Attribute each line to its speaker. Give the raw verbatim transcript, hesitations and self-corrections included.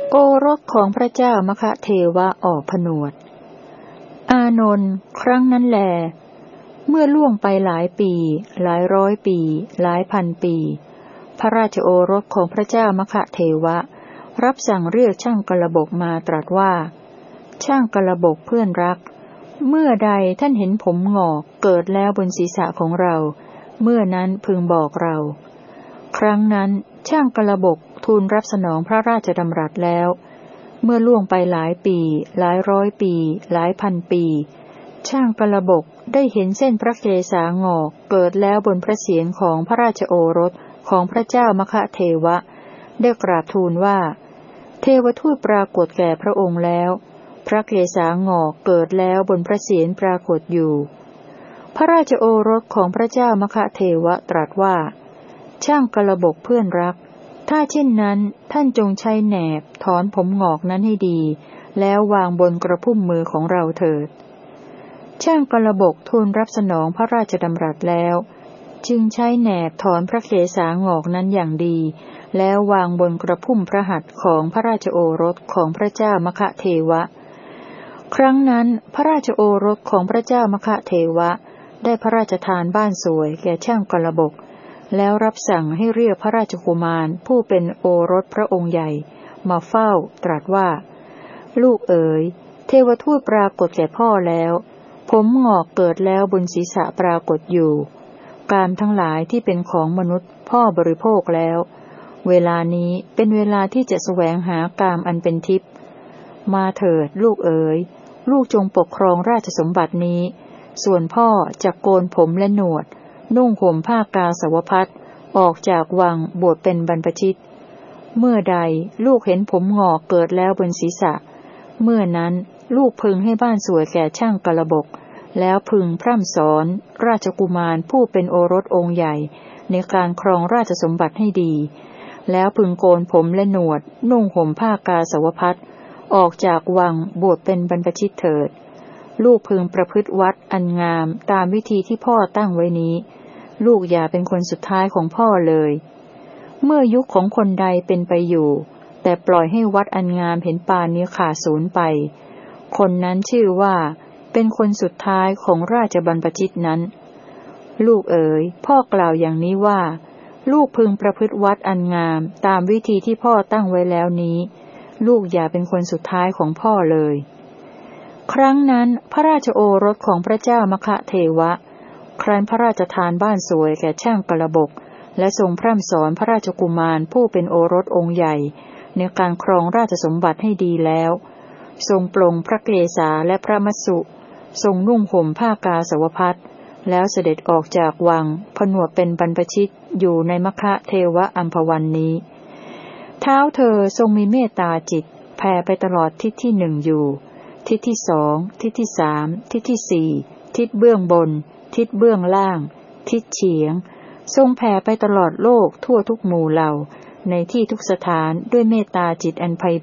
Speaker 1: โอรสของพระเจ้ามคเทวะออกผนวดอานนท์ครั้งนั้นแลเมื่อล่วงไปหลายปีหลายร้อยปีหลายพันปีพระราชโอรสของพระเจ้ามคเทวะรับสั่งเรียกช่างกลบกมาตรัสว่าช่างกลบกเพื่อนรักเมื่อใดท่านเห็นผมงอกเกิดแล้วบนศีรษะของเราเมื่อนั้นพึงบอกเราครั้งนั้นช่างกลบกทูลรับสนองพระราชดำรัสแล้วเมื่อล่วงไปหลายปีหลายร้อยปีหลายพันปีช่างกลบกได้เห็นเส้นพระเกศางอกเกิดแล้วบนพระเศียรของพระราชโอรสของพระเจ้ามคเทวะได้กราบทูลว่าเทวทูตปรากฏแก่พระองค์แล้วพระเกศางอกเกิดแล้วบนพระเศียรปรากฏอยู่พระราชโอรสของพระเจ้ามคเทวะตรัสว่าช่างกลบกเพื่อนรักถ้าเช่นนั้นท่านจงใช้แหนบถอนผมงอกนั้นให้ดีแล้ววางบนกระพุ่มมือของเราเถิดช่างกลบกทูลรับสนองพระราชดำรัสแล้วจึงใช้แหนบถอนพระเกศางอกนั้นอย่างดีแล้ววางบนกระพุ่มพระหัตถ์ของพระราชโอรสของพระเจ้ามคเทวะครั้งนั้นพระราชโอรสของพระเจ้ามคเทวะได้พระราชทานบ้านสวยแก่ช่างกลบกแล้วรับสั่งให้เรียกพระราชกุมารผู้เป็นโอรสพระองค์ใหญ่มาเฝ้าตรัสว่าลูกเอ๋ยเทวทูตปรากฏแก่พ่อแล้วผมงอกเกิดแล้วบนศีรษะปรากฏอยู่กามทั้งหลายที่เป็นของมนุษย์พ่อบริโภคแล้วเวลานี้เป็นเวลาที่จะแสวงหากามอันเป็นทิพย์มาเถิดลูกเอ๋ยลูกจงปกครองราชสมบัตินี้ส่วนพ่อจะโกนผมและหนวดนุ่งห่มผ้ากาสาวพัสต์ออกจากวังบวชเป็นบรรพชิตเมื่อใดลูกเห็นผมงอกเกิดแล้วบนศีรษะเมื่อนั้นลูกพึงให้บ้านสวยแก่ช่างกลบกแล้วพึงพร่ำสอนราชกุมารผู้เป็นโอรสองค์ใหญ่ในการครองราชสมบัติให้ดีแล้วพึงโกนผมและหนวดนุ่งห่มผ้ากาสาวพัสต์ออกจากวังบวชเป็นบรรพชิตเถิดลูกพึงประพฤติวัดอันงามตามวิธีที่พ่อตั้งไว้นี้ลูกอย่าเป็นคนสุดท้ายของพ่อเลยเมื่อยุคของคนใดเป็นไปอยู่แต่ปล่อยให้วัดอันงามเห็นปานนี้ขาดสูญไปคนนั้นชื่อว่าเป็นคนสุดท้ายของราชบรรพชิตนั้นลูกเอ๋ยพ่อกล่าวอย่างนี้ว่าลูกพึงประพฤติวัดอันงามตามวิธีที่พ่อตั้งไว้แล้วนี้ลูกอย่าเป็นคนสุดท้ายของพ่อเลยครั้งนั้นพระราชโอรสของพระเจ้ามคเทวะครั้นพระราชทานบ้านสวยแก่ช่างกลบกและทรงพร่ำสอนพระราชกุมารผู้เป็นโอรสองค์ใหญ่ในการครองราชสมบัติให้ดีแล้วทรงปลงพระเกศาและพระมัสสุทรงนุ่งห่มผ้ากาสาวพัสต์แล้วเสด็จออกจากวังผนวดเป็นบรรพชิตอยู่ในมคเทวะอัมพวันนี้เท้าเธอทรงมีเมตตาจิตแผ่ไปตลอดทิศที่หนึ่งอยู่ทิศที่สองทิศที่สามทิศที่สี่ทิศเบื้องบนทิศเบื้องล่างทิศเฉียงทรงแผ่ไปตลอดโลกทั่วทุกหมู่เหล่าในที่ทุกสถานด้วยเมตตาจิตอันไพ